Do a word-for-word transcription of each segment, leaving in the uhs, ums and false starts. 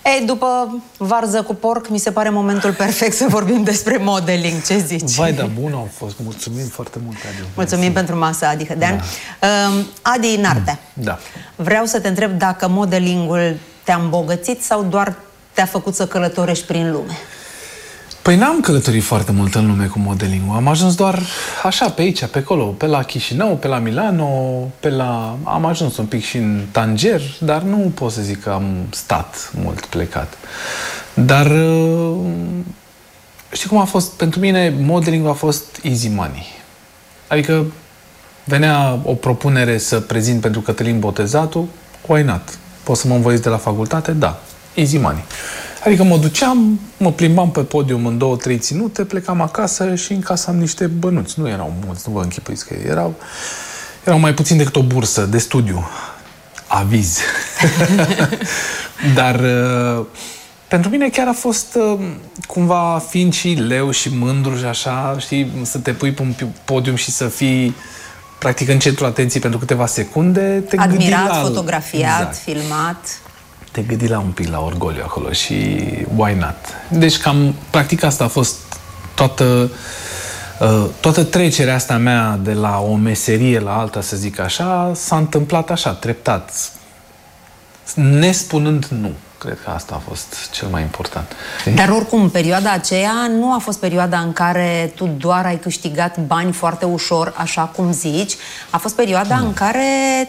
Ei, după varză cu porc, mi se pare momentul perfect să vorbim despre modeling. Ce zici? Vai, da, bun au fost. Mulțumim foarte mult, Adi. Mulțumim Mersi. pentru masa, Adi Hădean. Da. Uh, Adi Narte, da. vreau să te întreb dacă modelingul te-a îmbogățit sau doar te-a făcut să călătorești prin lume? Păi n-am călătorit foarte mult în lume cu modeling-ul. Am ajuns doar așa, pe aici, pe acolo, pe la Chișinău, pe la Milano, pe la... Am ajuns un pic și în Tanger, dar nu pot să zic că am stat mult plecat. Dar știi cum a fost? Pentru mine modeling-ul a fost easy money. Adică venea o propunere să prezint pentru Cătălin Botezatul, why not? Pot să mă învoiesc de la facultate? Da. Easy money. Adică mă duceam, mă plimbam pe podium în două, trei ținute, plecam acasă și încasam niște bănuți. Nu erau mulți, nu vă închipuiți că erau, erau mai puțin decât o bursă de studiu. Aviz. Dar pentru mine chiar a fost cumva, fiind și leu și mândru și așa, știi, să te pui pe un podium și să fii practic în centrul atenției pentru câteva secunde. Te admirat, la... fotografiat, exact. filmat. Te gândi la un pic la orgoliu acolo și why not? Deci cam, practic asta a fost toată, toată trecerea asta mea de la o meserie la alta, să zic așa, s-a întâmplat așa, treptat. Nespunând nu. Cred că asta a fost cel mai important. Dar oricum, perioada aceea nu a fost perioada în care tu doar ai câștigat bani foarte ușor, așa cum zici. A fost perioada nu. în care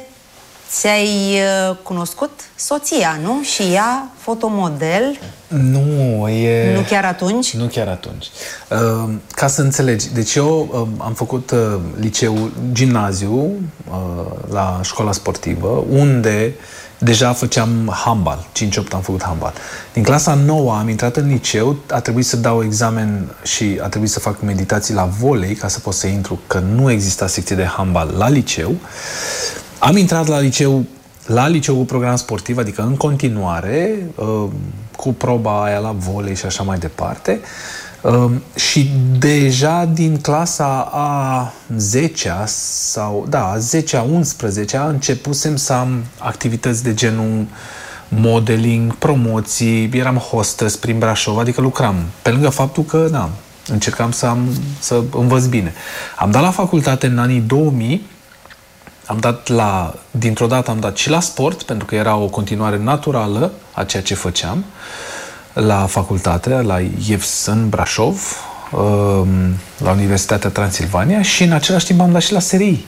ți-ai cunoscut soția, nu? Și ea fotomodel. Nu, e... Nu chiar atunci? Nu chiar atunci. Uh, ca să înțelegi, deci eu uh, am făcut uh, liceu, gimnaziu uh, la școala sportivă, unde deja făceam handbal. cinci opt am făcut handbal. Din clasa nouă am intrat în liceu, a trebuit să dau examen și a trebuit să fac meditații la volei ca să pot să intru, că nu exista secție de handbal la liceu. Am intrat la liceu, la liceu cu program sportiv, adică în continuare, cu proba aia la volei și așa mai departe. Și deja din clasa a zecea sau, da, a zecea, unsprezecea începusem să am activități de genul modeling, promoții, eram hostess prin Brașov, adică lucram. Pe lângă faptul că, da, încercam să, am, să învăț bine. Am dat la facultate în anii două mii, am dat la, dintr-o dată am dat și la sport, pentru că era o continuare naturală a ceea ce făceam la facultate, la I E V S în Brașov, la Universitatea Transilvania, și în același timp am dat și la S R I.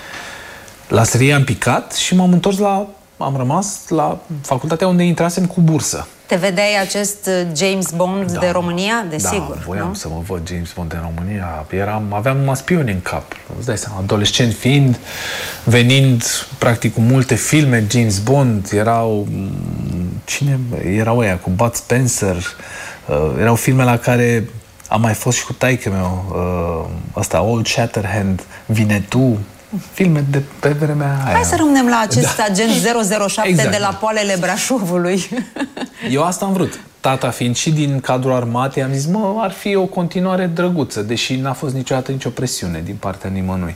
La S R I am picat și m-am întors la, am rămas la facultatea unde intrasem cu bursă. Te vedeai acest James Bond da, de România? Desigur, da, voiam nu? să mă văd James Bond de România. Eram, aveam numai spioni în cap. Îți dai seama, adolescent fiind, venind practic cu multe filme, James Bond, erau cine? Erau ăia cu Bud Spencer, uh, erau filme la care am mai fost și cu taică meu, uh, ăsta, Old Shatterhand, Vinetú, filme de pe vremea aia. Hai să rămânem la acest da. agent zero zero șapte exact. de la poalele Brașovului. Eu asta am vrut. Tata fiind și din cadrul armatei, am zis, mă, ar fi o continuare drăguță, deși n-a fost niciodată nicio presiune din partea nimănui.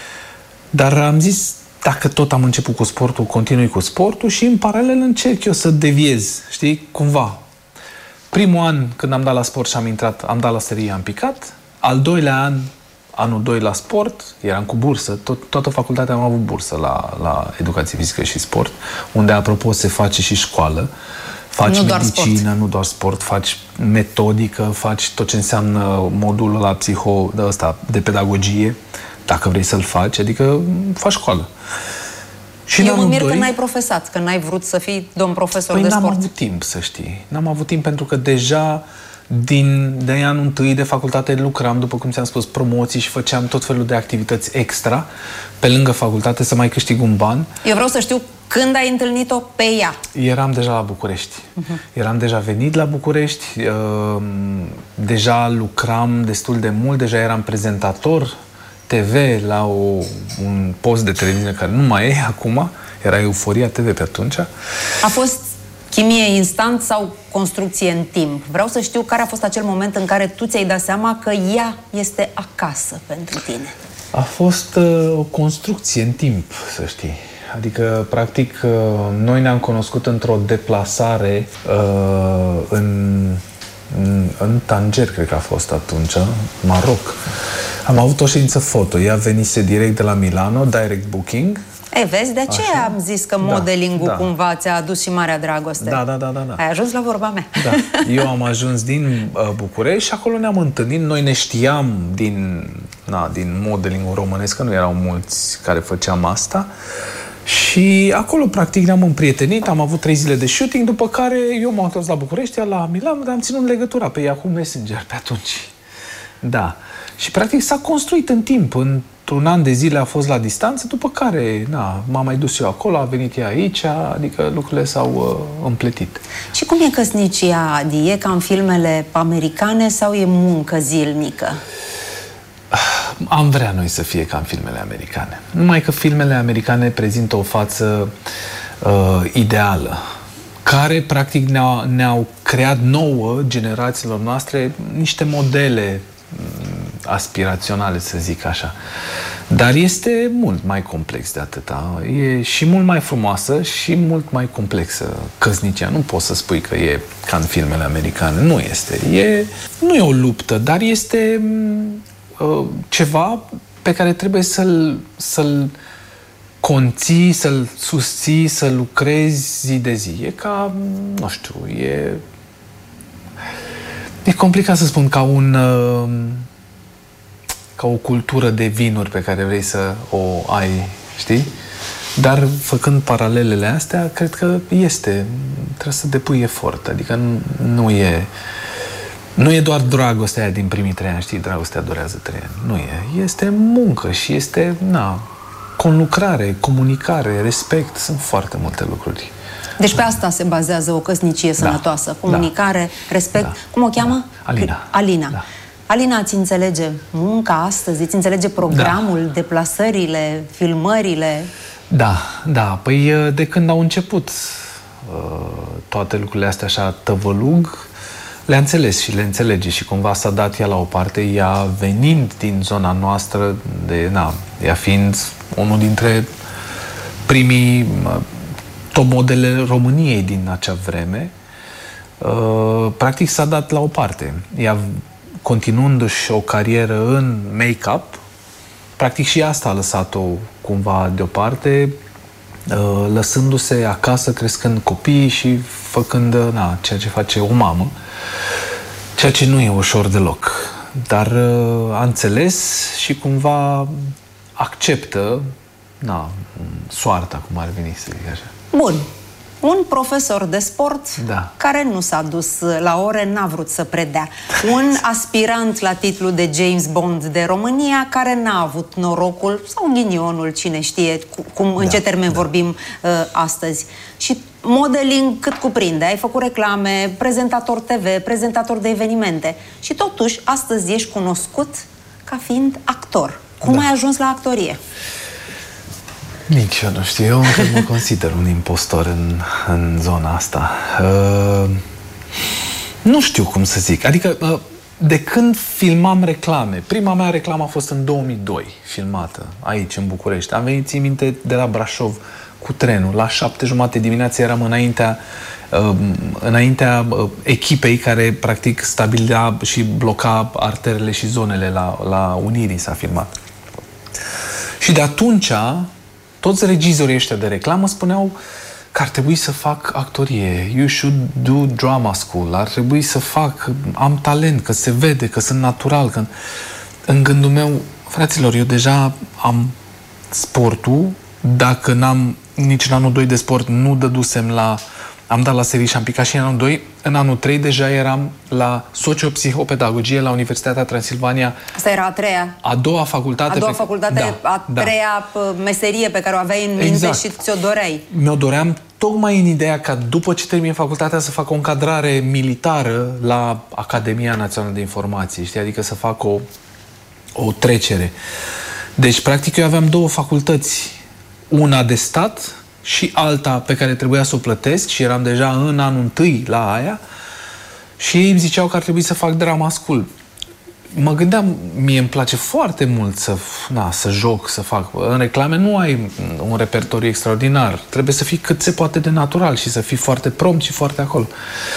Dar am zis, dacă tot am început cu sportul, continui cu sportul și în paralel încerc eu să deviez, știi, cumva. Primul an, când am dat la sport și am intrat, am dat la S R I, am picat. Al doilea an, anul doi la sport, eram cu bursă, tot, toată facultatea am avut bursă la, la educație fizică și sport, unde, apropo, se face și școală. Faci nu medicină, doar nu doar sport, faci metodică, faci tot ce înseamnă modulul la psiho, de, ăsta, de pedagogie, dacă vrei să-l faci, adică faci școală. Și eu mă mir că n-ai profesat, că n-ai vrut să fii domn profesor păi de sport. n-am avut timp, să știi. N-am avut timp pentru că deja din de anul întâi de facultate lucram, după cum ți-am spus, promoții și făceam tot felul de activități extra pe lângă facultate să mai câștig un ban. Eu vreau să știu când ai întâlnit-o pe ea. Eram deja la București. Uh-huh. Eram deja venit la București, uh, deja lucram destul de mult, deja eram prezentator T V la o, un post de televiziune care nu mai e acum, era Euforia T V pe atunci. A fost chimie instant sau construcție în timp? Vreau să știu care a fost acel moment în care tu ți-ai dat seama că ea este acasă pentru tine. A fost uh, o construcție în timp, să știi. Adică, practic, noi ne-am cunoscut într-o deplasare uh, în, în, în Tanger, cred că a fost atunci, Maroc. Am avut o ședință foto. Ea venise direct de la Milano, direct booking. E, vezi, de aceea Așa? am zis că modeling-ul da, da. cumva ți-a adus și marea dragoste. Da, da, da, da, da. Ai ajuns la vorba mea. Da. Eu am ajuns din uh, București și acolo ne-am întâlnit. Noi ne știam din, na, din modeling-ul românesc, că nu erau mulți care făceam asta. Și acolo, practic, ne-am împrietenit, am avut trei zile de shooting, după care eu m-am întors la București, la Milano, dar am ținut legătura pe Yahoo Messenger pe atunci. Da. Și, practic, s-a construit în timp. Într-un an de zile a fost la distanță, după care, na, m-am mai dus eu acolo, a venit ea aici, adică lucrurile s-au uh, împletit. Și cum e căsnicia, Adi? E ca în filmele americane sau e muncă zilnică? Am vrea noi să fie ca în filmele americane. Numai că filmele americane prezintă o față uh, ideală, care, practic, ne-au, ne-au creat nouă, generațiilor noastre, niște modele aspiraționale, să zic așa. Dar este mult mai complex de atâta. E și mult mai frumoasă și mult mai complexă căsnicia. Nu poți să spui că e ca în filmele americane. Nu este. E, nu e o luptă, dar este uh, ceva pe care trebuie să-l, să-l conții, să-l susții, să lucrezi zi de zi. E ca, nu știu, e... E complicat să spun ca un... Uh, ca o cultură de vinuri pe care vrei să o ai, știi? Dar, făcând paralelele astea, cred că este. Trebuie să depui efort. Adică nu, nu e... Nu e doar dragostea aia din primii trei ani, știi? Dragostea durează trei ani. Nu e. Este muncă și este, na, conlucrare, comunicare, respect. Sunt foarte multe lucruri. Deci pe asta se bazează o căsnicie sănătoasă. Da. Comunicare, da. respect. Da. Cum o cheamă? Da. Alina. Alina. Da. Alina, îți înțelege munca astăzi? Îți înțelege programul, da. deplasările, filmările? Da, da. Păi de când au început toate lucrurile astea așa tăvălug, le-a înțeles și le înțelege și cumva s-a dat ea la o parte, ea venind din zona noastră, de, na, ea fiind unul dintre primii top modele României din acea vreme, practic s-a dat la o parte. Ea, continuându-și o carieră în make-up, practic și asta a lăsat-o cumva deoparte, lăsându-se acasă, crescând copiii și făcând, na, ceea ce face o mamă, ceea ce nu e ușor deloc. Dar a înțeles și cumva acceptă, na, soarta, cum ar veni să zic așa. Bun. Un profesor de sport da. care nu s-a dus la ore, n-a vrut să predea. Un aspirant la titlul de James Bond de România care n-a avut norocul sau ghinionul, cine știe cum, în da, ce termen da. vorbim uh, astăzi. Și modeling cât cuprinde. Ai făcut reclame, prezentator T V, prezentator de evenimente. Și totuși, astăzi ești cunoscut ca fiind actor. Cum da. ai ajuns la actorie? Nici eu nu știu. Eu încă mă consider un impostor în, în zona asta. Uh, nu știu cum să zic. Adică, uh, de când filmam reclame, prima mea reclamă a fost în două mii doi, filmată aici, în București. Am venit, țin minte, de la Brașov cu trenul. La șapte jumate dimineața eram înaintea, uh, înaintea uh, echipei care, practic, stabilea și bloca arterele și zonele la, la Unirii s-a filmat. Și de atunci... toți regizorii ăștia de reclamă spuneau că ar trebui să fac actorie, you should do drama school, ar trebui să fac, am talent, că se vede, că sunt natural, că... În gândul meu, fraților, eu deja am sportul, dacă n-am nici în anul doi de sport, nu dădusem la... Am dat la serii și am picat și în anul doi. În anul trei deja eram la sociopsihopedagogie la Universitatea Transilvania. Asta era a treia. A doua facultate. A doua facultate, pe... da, a treia da. meserie pe care o aveai în minte exact. și ți-o doreai. Mi-o doream tocmai în ideea ca după ce termin facultatea să fac o încadrare militară la Academia Națională de Informații, știi? Adică să fac o, o trecere. Deci, practic, eu aveam două facultăți. Una de stat și alta pe care trebuia să o plătesc și eram deja în anul întâi la aia și ei îmi ziceau că ar trebui să fac drama school. mă gândeam, mie îmi place foarte mult să, na, să joc, să fac. În reclame nu ai un repertoriu extraordinar. Trebuie să fii cât se poate de natural și să fii foarte prompt și foarte acolo.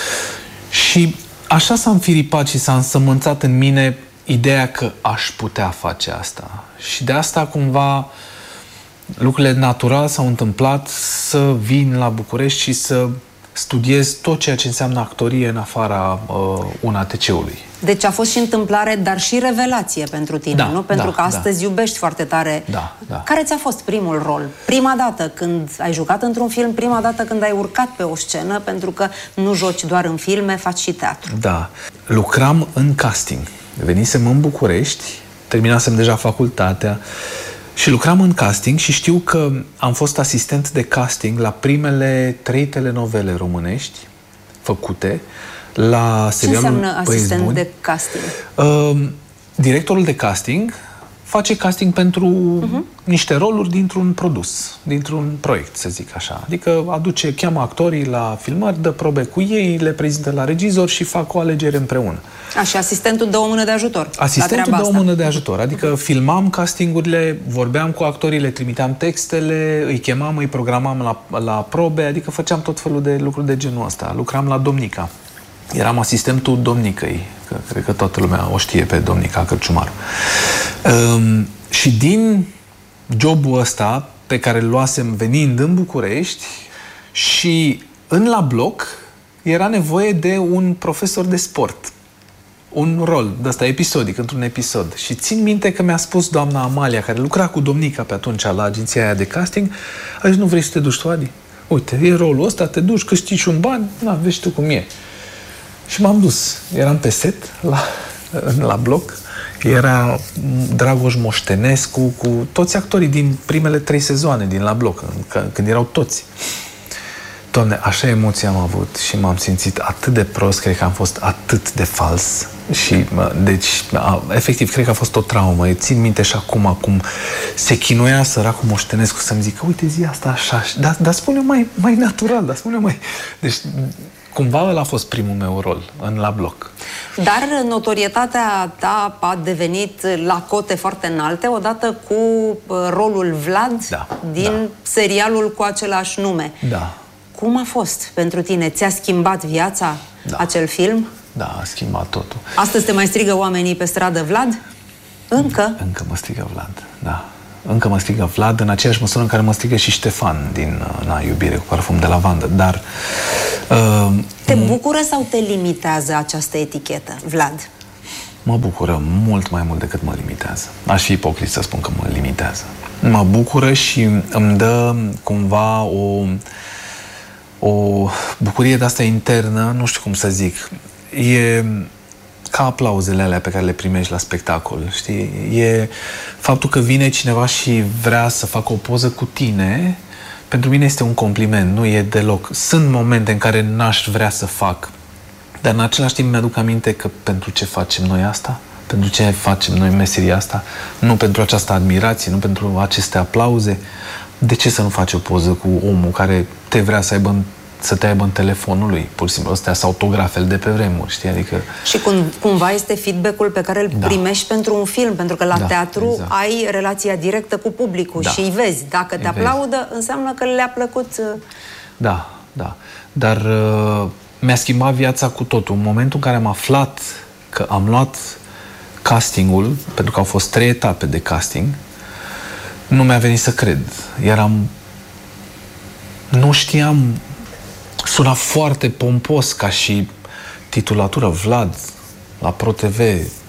Și așa s-a înfiripat și s-a însămânțat în mine ideea că aș putea face asta. Și de asta cumva lucrurile natural s-au întâmplat să vin la București și să studiez tot ceea ce înseamnă actorie în afara uh, U N A T C-ului. Deci a fost și întâmplare, dar și revelație pentru tine, da, nu? Pentru da, că astăzi da. iubești foarte tare. Da, da. Care ți-a fost primul rol? Prima dată când ai jucat într-un film, prima dată când ai urcat pe o scenă, pentru că nu joci doar în filme, faci și teatru. Da. Lucram în casting. Venisem în București, terminasem deja facultatea și lucram în casting și știu că am fost asistent de casting la primele trei telenovele românești făcute la serialul Ce înseamnă asistent Buni. de casting? Uh, directorul de casting face casting pentru uh-huh. niște roluri dintr-un produs, dintr-un proiect, să zic așa. Adică aduce, cheamă actorii la filmări, dă probe cu ei, le prezintă la regizor și fac o alegere împreună. A, și asistentul dă o mână de ajutor. Asistentul dă o mână de ajutor. Adică filmam castingurile, vorbeam cu actorii, le trimiteam textele, îi chemam, îi programam la, la probe, adică făceam tot felul de lucruri de genul ăsta. Lucram la Domnica. Eram asistentul Domnicăi, că cred că toată lumea o știe pe Domnica Cărciumaru. Um, și din jobul ăsta pe care îl luasem venind în București și în La Bloc era nevoie de un profesor de sport. Un rol de ăsta episodic, într-un episod. Și țin minte că mi-a spus doamna Amalia, care lucra cu Domnica pe atunci la agenția aia de casting, a zis, nu vrei să te duci tu, Adi? Uite, e rolul ăsta, te duci, câștigi un bani, na, vezi tu cum e. Și m-am dus. Eram pe set la, la Bloc. Era Dragoș Moștenescu cu toți actorii din primele trei sezoane din La Bloc, când erau toți. Doamne, așa emoții am avut și m-am simțit atât de prost, cred că am fost atât de fals. Și, deci, a, efectiv, cred că a fost o traumă. Țin minte și acum, acum se chinuia săracul Moștenescu să-mi zică, uite, zi asta așa, dar, dar spune mai, mai natural, dar spune mai... Deci, cumva ăla a fost primul meu rol în La Bloc. Dar notorietatea ta a devenit la cote foarte înalte odată cu rolul Vlad da, din da. serialul cu același nume. Da. Cum a fost pentru tine? Ți-a schimbat viața da. acel film? Da, a schimbat totul. Astăzi te mai strigă oamenii pe stradă Vlad? Încă? Încă mă strigă Vlad, da. Încă mă strigă Vlad, în aceeași măsură în care mă strigă și Ștefan din Na, iubire cu parfum de lavandă, dar... Uh, te bucură sau te limitează această etichetă, Vlad? Mă bucură mult mai mult decât mă limitează. Aș fi ipocrit să spun că mă limitează. Mă bucură și îmi dă cumva o, o bucurie de-asta internă, nu știu cum să zic. E ca aplauzele alea pe care le primești la spectacol, știi? E faptul că vine cineva și vrea să facă o poză cu tine, pentru mine este un compliment, nu e deloc. Sunt momente în care n-aș vrea să fac, dar în același timp mi-aduc aminte că pentru ce facem noi asta? Pentru ce facem noi meseria asta? Nu pentru această admirație, nu pentru aceste aplauze. De ce să nu faci o poză cu omul care te vrea să aibă în să te aibă în telefonul lui, pur și simplu. Astea sunt autografele de pe vremuri, știi? Adică... Și cum, cumva este feedback-ul pe care îl da. primești pentru un film, pentru că la da, teatru exact. ai relația directă cu publicul da. și îi vezi. Dacă îi te vezi. aplaudă, înseamnă că le-a plăcut... Da, da. Dar uh, mi-a schimbat viața cu totul. În momentul în care am aflat că am luat castingul, pentru că au fost trei etape de casting, nu mi-a venit să cred. Eram... Nu știam... Suna foarte pompos ca și titulatură, Vlad, la ProTV.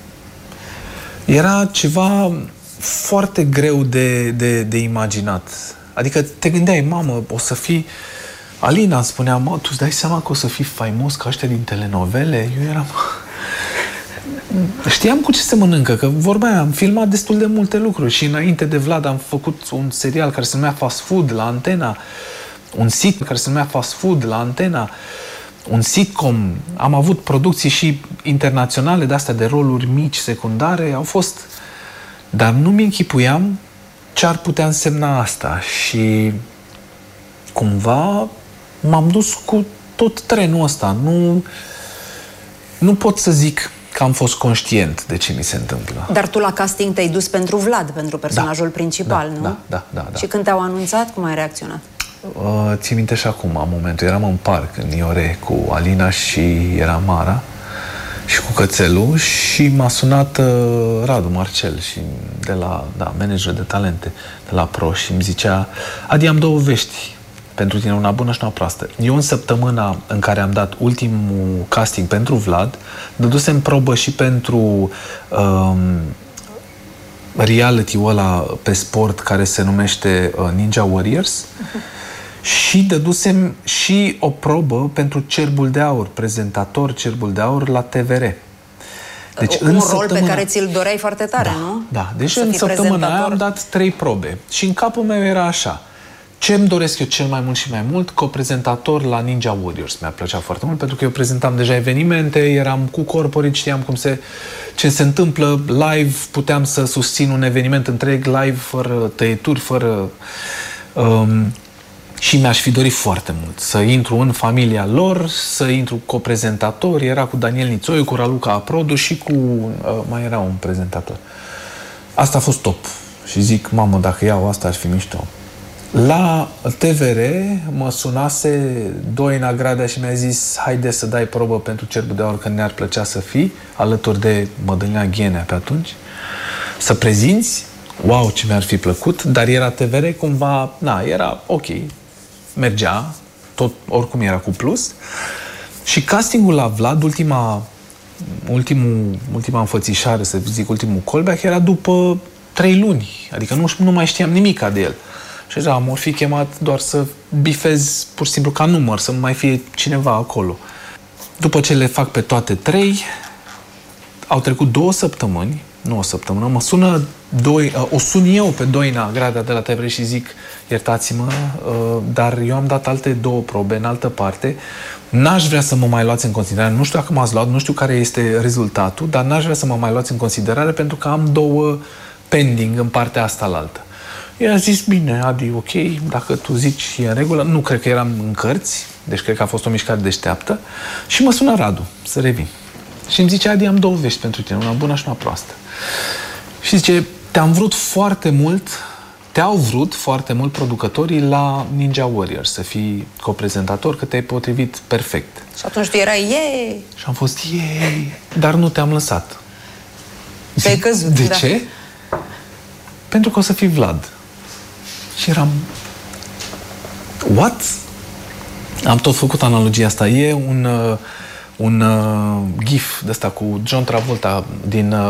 Era ceva foarte greu de, de, de imaginat. Adică te gândeai, mamă, o să fii... Alina îmi spunea, mă, tu îți dai seama că o să fii faimos ca ăștia din telenovele? Eu eram... Știam cu ce se mănâncă, că vorbeam, am filmat destul de multe lucruri și înainte de Vlad am făcut un serial care se numea Fast Food la Antena, un sit care se numea Fast Food la Antena, un sitcom. Am avut producții și internaționale de-astea de roluri mici, secundare, au fost... Dar nu mi închipuiam ce ar putea însemna asta și cumva m-am dus cu tot trenul ăsta. Nu, nu pot să zic că am fost conștient de ce mi se întâmplă. Dar tu la casting te-ai dus pentru Vlad, pentru personajul da, principal, da, nu? Da, da, da, da. Și când te-au anunțat, cum ai reacționat? Uh, ții minte și acum, în momentul, eram în parc, în Iore, cu Alina și era Mara și cu cățelul și m-a sunat uh, Radu Marcel și de la, da, manager de talente de la Pro și îmi zicea: Adi, am două vești pentru tine, una bună și una proastă. Eu în săptămâna în care am dat ultimul casting pentru Vlad, dădusem probă și pentru um, reality-ul ăla pe sport care se numește uh, Ninja Warriors uh-huh. și dădusem și o probă pentru Cerbul de Aur, prezentator Cerbul de Aur la T V R. Deci, un în rol săptămâna... pe care ți-l doreai foarte tare, da, nu? Da, deci în săptămâna aia am dat trei probe și în capul meu era așa: ce îmi doresc eu cel mai mult și mai mult? Co-prezentator la Ninja Warriors. Mi-a plăcea foarte mult pentru că eu prezentam deja evenimente, eram cu corporate, știam cum se, ce se întâmplă live, puteam să susțin un eveniment întreg live, fără tăieturi, fără... Um, și mi-aș fi dorit foarte mult să intru în familia lor, să intru co-prezentator. Era cu Daniel Nițoiu, cu Raluca Aprodu și cu... Uh, mai era un prezentator. Asta a fost top. Și zic, mamă, dacă iau asta, aș fi mișto. La T V R mă sunase Doina Gradea și mi-a zis: haide să dai probă pentru Cerbul de Aur, că ne-ar plăcea să fii alături de Mădălina Ghenea pe atunci, să prezinți. Wow, ce mi-ar fi plăcut, dar era T V R cumva, na, era ok, mergea, tot, oricum era cu plus. Și castingul la Vlad, ultima, ultimul, ultima înfățișare, să zic, ultimul callback, era după trei luni, adică nu, nu mai știam nimica de el. Și deja m-or fi chemat doar să bifez pur și simplu ca număr, să nu mai fie cineva acolo. După ce le fac pe toate trei, au trecut două săptămâni, nu o săptămână, mă sună doi, o sun eu pe Doina Gradea de la T V R și zic: iertați-mă, dar eu am dat alte două probe în altă parte, n-aș vrea să mă mai luați în considerare, nu știu dacă m-ați luat, nu știu care este rezultatul, dar n-aș vrea să mă mai luați în considerare pentru că am două pending în partea asta la altă. I-a zis: bine, Adi, ok, dacă tu zici e în regulă. Nu cred că eram în cărți, deci cred că a fost o mișcare deșteaptă. Și mă sună Radu să revin. Și îmi zice: Adi, am două vești pentru tine, una bună și una proastă. Și zice: te-am vrut foarte mult, te-au vrut foarte mult producătorii la Ninja Warriors să fii coprezentator, că te-ai potrivit perfect. Și atunci tu erai yay! Și am fost yay, dar nu te-am lăsat. Te-ai căzut, de da. ce? Pentru că o să fii Vlad. Și eram... What? Am tot făcut analogia asta. E un, uh, un uh, gif de ăsta cu John Travolta din... Uh,